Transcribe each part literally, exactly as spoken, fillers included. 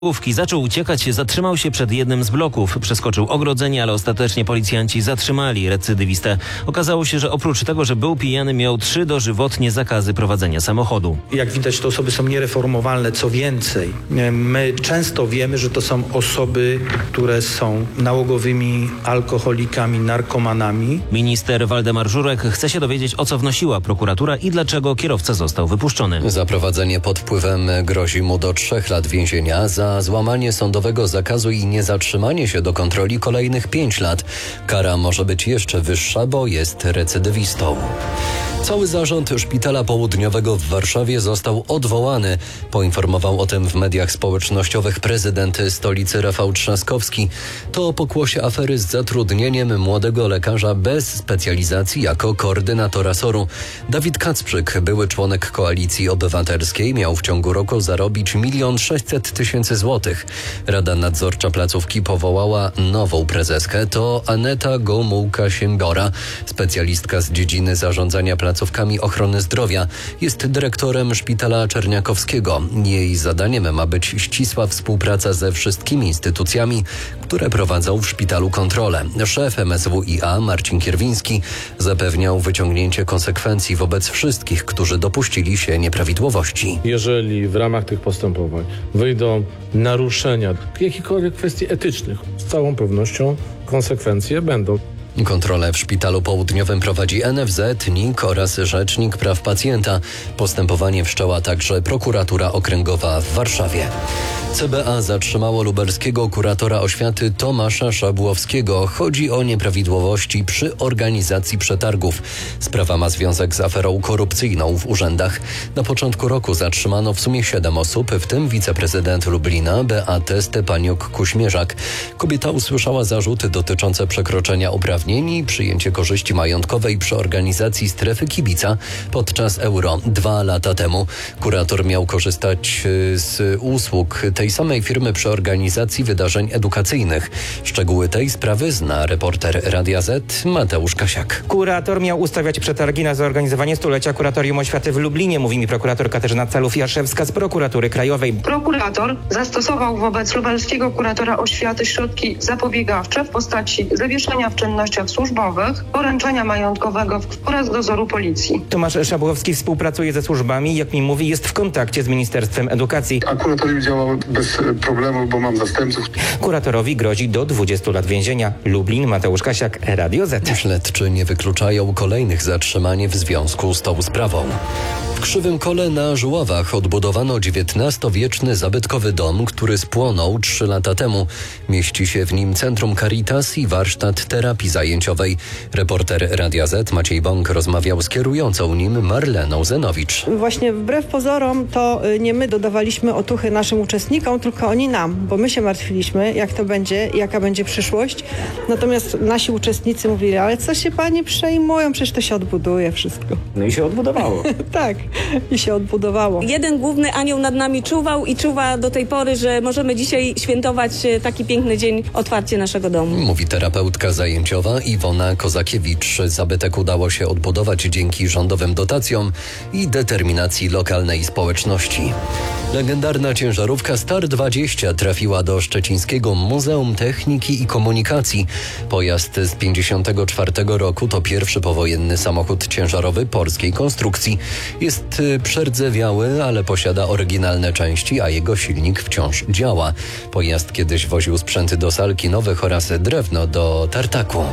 Zaczął uciekać, zatrzymał się przed jednym z bloków. Przeskoczył ogrodzenie, ale ostatecznie policjanci zatrzymali recydywistę. Okazało się, że oprócz tego, że był pijany, miał trzy dożywotnie zakazy prowadzenia samochodu. Jak widać, te osoby są niereformowalne. Co więcej, my często wiemy, że to są osoby, które są nałogowymi alkoholikami, narkomanami. Minister Waldemar Żurek chce się dowiedzieć, o co wnosiła prokuratura i dlaczego kierowca został wypuszczony. Za prowadzenie pod wpływem grozi mu do trzech lat więzienia, za złamanie sądowego zakazu i niezatrzymanie się do kontroli kolejnych pięć lat. Kara może być jeszcze wyższa, bo jest recydywistą. Cały zarząd Szpitala Południowego w Warszawie został odwołany. Poinformował o tym w mediach społecznościowych prezydent stolicy Rafał Trzaskowski. To o pokłosie afery z zatrudnieniem młodego lekarza bez specjalizacji jako koordynatora soru. Dawid Kacprzyk, były członek Koalicji Obywatelskiej, miał w ciągu roku zarobić milion sześćset tysięcy złotych. Rada Nadzorcza placówki powołała nową prezeskę. To Aneta Gomułka-Siembora, specjalistka z dziedziny zarządzania placówkami ochrony zdrowia. Jest dyrektorem Szpitala Czerniakowskiego. Jej zadaniem ma być ścisła współpraca ze wszystkimi instytucjami, które prowadzą w szpitalu kontrolę. Szef M S W i A Marcin Kierwiński zapewniał wyciągnięcie konsekwencji wobec wszystkich, którzy dopuścili się nieprawidłowości. Jeżeli w ramach tych postępowań wyjdą naruszenia jakichkolwiek kwestii etycznych, z całą pewnością konsekwencje będą. Kontrolę w Szpitalu Południowym prowadzi N F Z, N I K oraz Rzecznik Praw Pacjenta. Postępowanie wszczęła także Prokuratura Okręgowa w Warszawie. C B A zatrzymało lubelskiego kuratora oświaty Tomasza Szabłowskiego. Chodzi o nieprawidłowości przy organizacji przetargów. Sprawa ma związek z aferą korupcyjną w urzędach. Na początku roku zatrzymano w sumie siedem osób, w tym wiceprezydent Lublina Beatę Stepaniuk-Kuśmierzak. Kobieta usłyszała zarzuty dotyczące przekroczenia uprawnień i przyjęcie korzyści majątkowej przy organizacji strefy kibica podczas Euro dwa lata temu. Kurator miał korzystać z usług tej samej firmy przy organizacji wydarzeń edukacyjnych. Szczegóły tej sprawy zna reporter Radia Z Mateusz Kasiak. Kurator miał ustawiać przetargi na zorganizowanie stulecia Kuratorium Oświaty w Lublinie, mówi mi prokurator Katarzyna Calów-Jaszewska z Prokuratury Krajowej. Prokurator zastosował wobec lubelskiego kuratora oświaty środki zapobiegawcze w postaci zawieszenia w czynnościach służbowych, poręczenia majątkowego oraz dozoru policji. Tomasz Szabłowski współpracuje ze służbami, jak mi mówi, jest w kontakcie z Ministerstwem Edukacji. A kuratorium działa bez problemu, bo mam zastępców. Kuratorowi grozi do dwudziestu lat więzienia. Lublin, Mateusz Kasiak, Radio Z. Śledczy nie wykluczają kolejnych zatrzymań w związku z tą sprawą. W Krzywym Kole na Żuławach odbudowano dziewiętnastowieczny zabytkowy dom, który spłonął trzy lata temu. Mieści się w nim Centrum Caritas i warsztat terapii zajęciowej. Reporter Radia Z Maciej Bąk rozmawiał z kierującą nim Marleną Zenowicz. Właśnie wbrew pozorom to nie my dodawaliśmy otuchy naszym uczestnikom, tylko oni nam, bo my się martwiliśmy, jak to będzie, jaka będzie przyszłość. Natomiast nasi uczestnicy mówili, ale co się pani przejmują, przecież to się odbuduje wszystko. No i się odbudowało. Tak, i się odbudowało. Jeden główny anioł nad nami czuwał i czuwa do tej pory, że możemy dzisiaj świętować taki piękny dzień, otwarcie naszego domu. Mówi terapeutka zajęciowa Iwona Kozakiewicz. Zabytek udało się odbudować dzięki rządowym dotacjom i determinacji lokalnej społeczności. Legendarna ciężarówka Star dwadzieścia trafiła do Szczecińskiego Muzeum Techniki i Komunikacji. Pojazd z pięćdziesiątego czwartego roku to pierwszy powojenny samochód ciężarowy polskiej konstrukcji. Jest przerdzewiały, ale posiada oryginalne części, a jego silnik wciąż działa. Pojazd kiedyś woził sprzęty do sal kinowych oraz drewno do tartaku.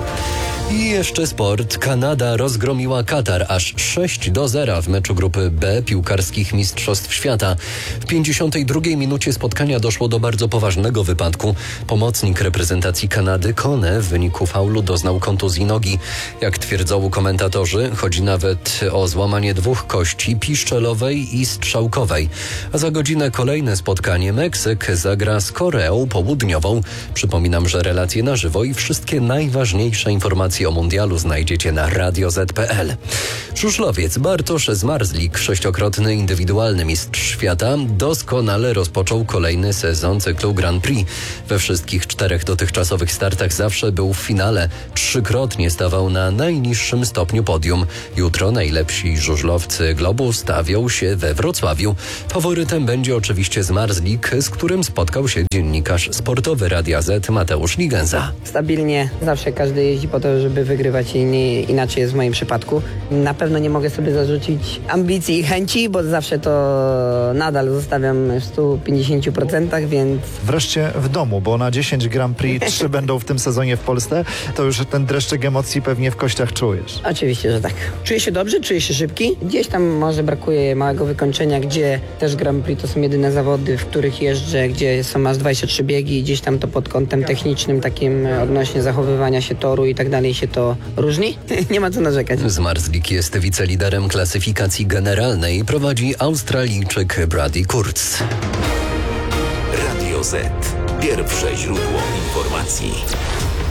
I jeszcze sport. Kanada rozgromiła Katar aż sześć do zera w meczu grupy B piłkarskich Mistrzostw Świata. W pięćdziesiątej drugiej minucie spotkania doszło do bardzo poważnego wypadku. Pomocnik reprezentacji Kanady Kone w wyniku faulu doznał kontuzji nogi. Jak twierdzą komentatorzy, chodzi nawet o złamanie dwóch kości piszczelowej i strzałkowej. A za godzinę kolejne spotkanie. Meksyk zagra z Koreą Południową. Przypominam, że relacje na żywo i wszystkie najważniejsze informacje Relacje o mundialu znajdziecie na radio zet kropka pe el. Żużlowiec Bartosz Zmarzlik, sześciokrotny indywidualny mistrz świata, doskonale rozpoczął kolejny sezon cyklu Grand Prix. We wszystkich czterech dotychczasowych startach zawsze był w finale. Trzykrotnie stawał na najniższym stopniu podium. Jutro najlepsi żużlowcy globu stawią się we Wrocławiu. Faworytem będzie oczywiście Zmarzlik, z którym spotkał się dziennikarz sportowy Radia Z Mateusz Ligenza. Stabilnie, zawsze każdy jeździ po to, żeby wygrywać i nie, inaczej jest w moim przypadku. Na pewno nie mogę sobie zarzucić ambicji i chęci, bo zawsze to nadal zostawiam w stu pięćdziesięciu procentach, więc... Wreszcie w domu, bo na dziesięć Grand Prix trzy będą w tym sezonie w Polsce, to już ten dreszczyk emocji pewnie w kościach czujesz. Oczywiście, że tak. Czuję się dobrze, czuję się szybki. Gdzieś tam może brakuje małego wykończenia, gdzie też Grand Prix to są jedyne zawody, w których jeżdżę, gdzie są aż dwadzieścia trzy biegi i gdzieś tam to pod kątem technicznym, takim odnośnie zachowywania się toru i tak dalej się to różni. Nie ma co narzekać. Zmarzlik jest wiceliderem klasyfikacji generalnej, prowadzi Australijczyk Brady Kurz. Radio Z. Pierwsze źródło informacji.